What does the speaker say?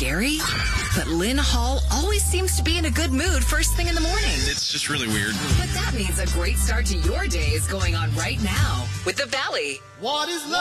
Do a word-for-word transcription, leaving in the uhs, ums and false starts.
scary? But Lynn Hall always seems to be in a good mood first thing in the morning. It's just really weird. But that means a great start to your day is going on right now with The Valley. What is love?